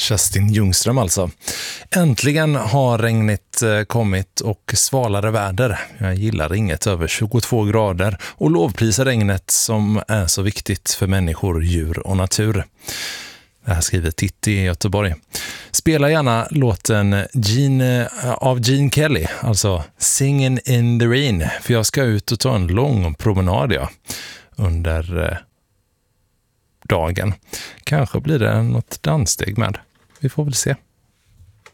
Kerstin Ljungström alltså. Äntligen har regnet kommit och svalare väder. Jag gillar inget över 22 grader och lovprisar regnet som är så viktigt för människor, djur och natur. Det här skriver Titti i Göteborg. Spela gärna låten av Gene Kelly, alltså Singin' in the Rain, för jag ska ut och ta en lång promenad under dagen. Kanske blir det något danssteg med. Vi får väl se.